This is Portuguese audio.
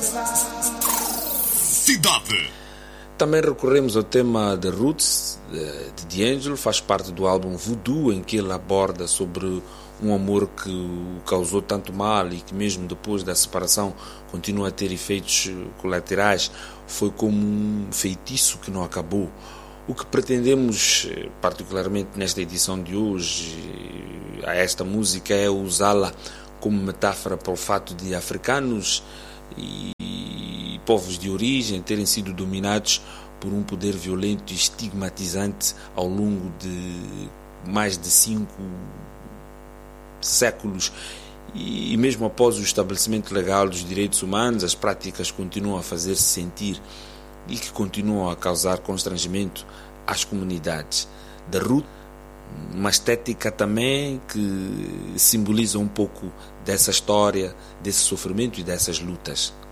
Cidade. Também recorremos ao tema The Roots, de D'Angelo, faz parte do álbum Voodoo, em que ele aborda sobre um amor que o causou tanto mal e que mesmo depois da separação continua a ter efeitos colaterais. Foi como um feitiço que não acabou. O que pretendemos, particularmente nesta edição de hoje, a esta música, é usá-la como metáfora para o fato de africanos e povos de origem terem sido dominados por um poder violento e estigmatizante ao longo de mais de 5 séculos, e mesmo após o estabelecimento legal dos direitos humanos, as práticas continuam a fazer-se sentir e que continuam a causar constrangimento às comunidades. The Root, uma estética também que simboliza um pouco dessa história, desse sofrimento e dessas lutas.